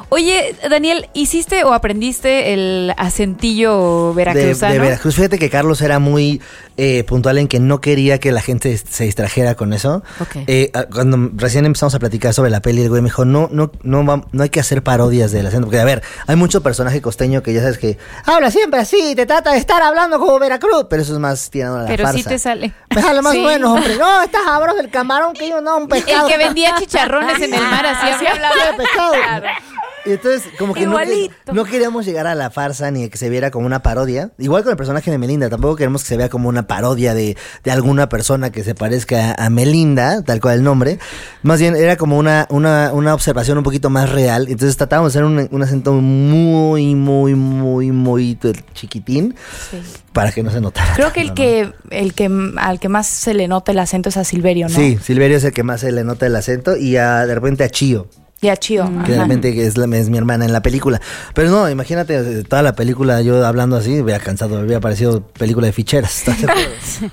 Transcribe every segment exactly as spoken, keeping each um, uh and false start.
Oye, Daniel, ¿hiciste o aprendiste el acentillo veracruzano? De, de Veracruz. Fíjate que Carlos era muy eh, puntual en que no quería que la gente se distrajera con eso. Okay. Eh, cuando recién empezamos a platicar sobre la peli, el güey me dijo, no, no, no, va, no hay que hacer parodias del acento. Porque, a ver, hay mucho personaje costeño que ya sabes que habla siempre así, te trata de estar hablando como Veracruz, pero eso es más tirando a la Pero farsa. sí te sale. Me sale más Sí. bueno, hombre. No, estás sabroso del camarón que yo no, un pescado. El que vendía chicharrones en el mar, así Así hablaba. hablaba de pescado. Y entonces, como que no, que Igualito. no queríamos llegar a la farsa ni que se viera como una parodia. Igual con el personaje de Melinda, tampoco queremos que se vea como una parodia de, de alguna persona que se parezca a Melinda, tal cual el nombre. Más bien era como una, una, una observación un poquito más real. Entonces tratábamos de hacer un, un acento muy, muy, muy, muy chiquitín. Sí. Para que no se notara. Creo que el tanto, que, el que al que más se le nota el acento es a Silverio, ¿no? Sí, Silverio es el que más se le nota el acento y a, de repente a Chío. Y a Chío. Que de repente es, la, es mi hermana en la película. Pero no, imagínate toda la película yo hablando así, hubiera cansado, hubiera parecido película de ficheras. ¿Estás de acuerdo? Sí.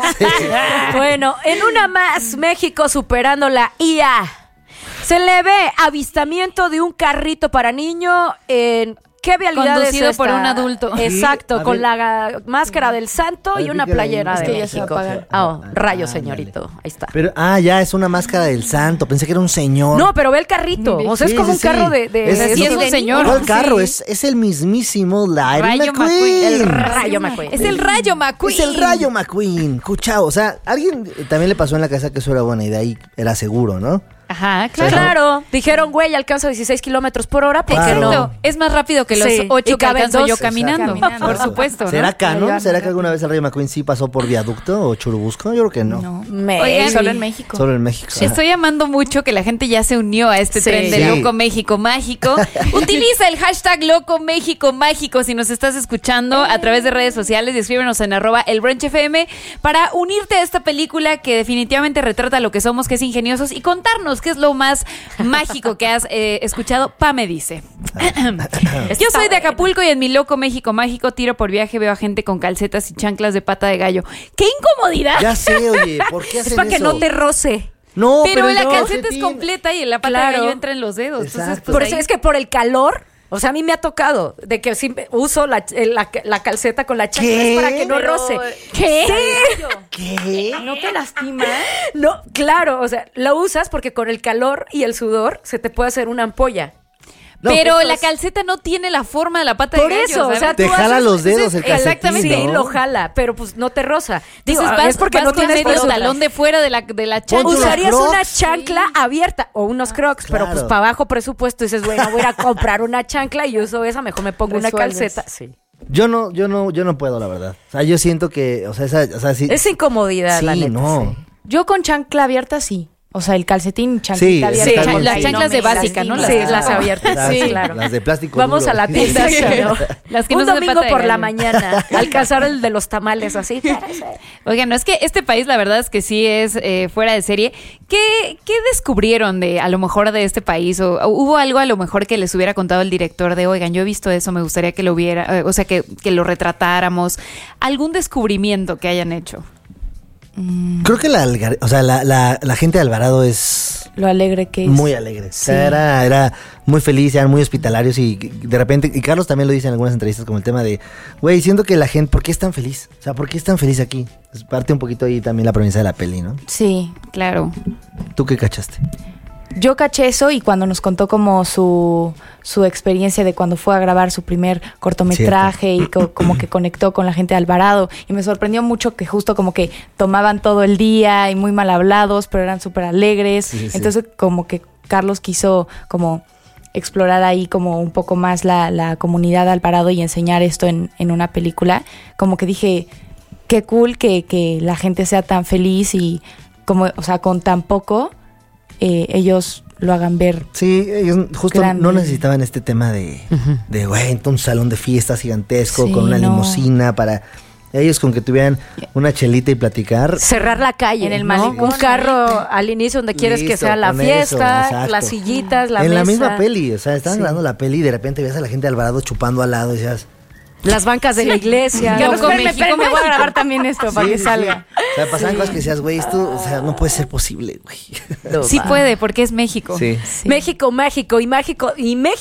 Bueno, en una más, México superando la I A. Se le ve avistamiento de un carrito para niño en... ¿Qué vialidad Conducido es esta? por un adulto. Exacto, Sí, con ver. la máscara del santo A y ver, una pícale ahí. playera Es de que ya se México. apaga. Ah, oh, rayo, Ah, señorito. Ahí está. Pero, ah, ya, es una máscara del santo. Pensé que era un señor. No, pero ve el carrito. O sea, es Sí, como sí, un sí. carro de... de Es- de- sí, es de un niño. señor. ¿Cuál carro? Sí. Es, es el mismísimo Lightning Rayo McQueen. McQueen. El rayo McQueen. Es el Rayo McQueen. Es el Rayo McQueen. Escuchao, o sea, alguien también le pasó en la cabeza que eso era buena idea y era seguro, ¿no? Ajá, claro. Claro. Dijeron, güey, alcanza dieciséis kilómetros por hora. ¿Por qué Claro. no? Es más rápido que los Sí, ocho y que caben alcanzo dos. yo caminando. Caminando. Por supuesto, ¿no? ¿Será canon? Ya, ¿Será ya. que alguna vez el Rayo McQueen sí pasó por viaducto o Churubusco? Yo creo que no. No. Me- Oigan, Solo en México. Solo en México. Estoy amando mucho que la gente ya se unió a este Sí. tren de Sí. Loco México Mágico. Utiliza el hashtag Loco México Mágico si nos estás escuchando a través de redes sociales y escríbenos en arroba el brunch F M para unirte a esta película que definitivamente retrata lo que somos, que es ingeniosos, y contarnos qué es lo más mágico que has eh, escuchado. Pa me dice. Yo soy de Acapulco y en mi Loco México Mágico tiro por viaje veo a gente con calcetas y chanclas de pata de gallo. ¡Qué incomodidad! Ya sé, oye, ¿por qué hacen Es para que eso? no te roce. No, pero, pero la no, calceta es calcetín. completa y la pata Claro. de gallo entra en los dedos. Entonces, Exacto. pues, Por eso ahí- es que por el calor, o sea, a mí me ha tocado de que sí uso la, la, la calceta con la chancla ¿Qué? es para que no Pero- roce. ¿Qué? ¿Qué? ¿No te lastima? No, claro, o sea, la usas porque con el calor y el sudor se te puede hacer una ampolla. No, pero pues, la calceta no tiene la forma de la pata Por de gallo, eso, o ¿sabes? sea, Te tú jala haces- los dedos el calcetín, Exactamente, sí, ¿no? lo jala, pero pues no te roza. Digo, Entonces vas, es porque vas no con tienes medio por eso- talón de fuera de la, de la chancla. Ponte unos Usarías Crocs. una chancla abierta o unos crocs, pero Claro. pues para bajo presupuesto dices, bueno, voy a ir a comprar una chancla y uso esa, mejor me pongo una Resuelves. calceta. Sí. Yo no, yo no, yo no puedo, la verdad. O sea, yo siento que, o sea, esa, o sea, sí. Es incomodidad, sí, la neta. no. sí. Yo con chancla abierta sí. O sea, el calcetín, Sí, chanclita abierta. está Sí, bien. las Sí, chanclas no de me básica, ¿no? lastima. Sí, las abiertas. Las, Sí, claro. las de plástico Vamos duro. a la tienda. Sí. sí, ¿no? Las que Un no son de domingo pata de por la gallo. mañana. Alcanzar el de los tamales así. Oigan, no, es que este país la verdad es que sí es eh, fuera de serie. ¿Qué, ¿Qué descubrieron de a lo mejor de este país? ¿O, o hubo algo a lo mejor que les hubiera contado el director de, oigan, yo he visto eso, me gustaría que lo hubiera, eh, o sea, que, que lo retratáramos? ¿Algún descubrimiento que hayan hecho? Creo que la, algar- o sea, la, la, la gente de Alvarado es Lo alegre que es. muy alegre. O sea, era, era muy feliz, eran muy hospitalarios y de repente, y Carlos también lo dice en algunas entrevistas como el tema de, güey, siento que la gente, ¿por qué es tan feliz? O sea, ¿por qué es tan feliz aquí? Es parte un poquito ahí también la premisa de la peli, ¿no? Sí. Claro. ¿Tú qué cachaste? Yo caché eso y cuando nos contó como su, su experiencia de cuando fue a grabar su primer cortometraje y co- como que conectó con la gente de Alvarado, y me sorprendió mucho que justo como que tomaban todo el día y muy mal hablados, pero eran súper alegres. Sí, sí, sí. Entonces como que Carlos quiso como explorar ahí como un poco más la, la comunidad de Alvarado y enseñar esto en, en una película. Como que dije, qué cool que, que la gente sea tan feliz y como, o sea, con tan poco eh, ellos lo hagan ver. Sí, ellos justo Grande. no necesitaban este tema de, de güey, un salón de fiestas gigantesco Sí, con una no. limusina para... Ellos con que tuvieran una chelita y platicar. Cerrar la calle, En el ¿no? malecón, Un carro al inicio donde quieres que Listo, sea la con eso, fiesta, exacto. las sillitas, la en mesa. la misma peli, o sea, estaban Sí. grabando la peli y de repente ves a la gente de Alvarado chupando al lado y decías... Las bancas de la iglesia. Loco Los- México, espérame, me voy a México. grabar también esto para Sí, que sí, salga. sí. O sea, pasaban cosas que decías, güey, esto, o sea, no puede ser posible, güey. Sí puede, porque es México. Sí. Sí. México, mágico y mágico y México.